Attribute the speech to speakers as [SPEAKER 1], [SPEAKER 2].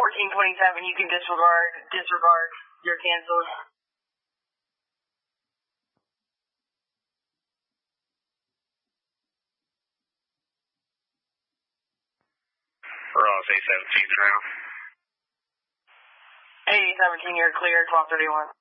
[SPEAKER 1] 1427, you can disregard your cancels.
[SPEAKER 2] Ross, A17 around.
[SPEAKER 1] A17, you're clear, 1231.